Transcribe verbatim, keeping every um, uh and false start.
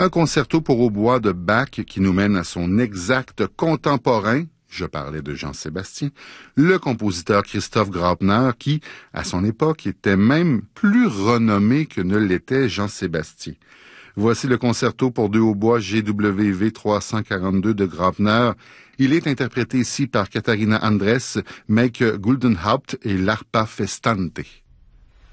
Un concerto pour hautbois de Bach qui nous mène à son exact contemporain, je parlais de Jean-Sébastien, le compositeur Christoph Graupner qui, à son époque, était même plus renommé que ne l'était Jean-Sébastien. Voici le concerto pour deux hautbois G W V trois cent quarante-deux de Graupner. Il est interprété ici par Katharina Andres, Meike Guldenhaupt et l'Arpa Festante.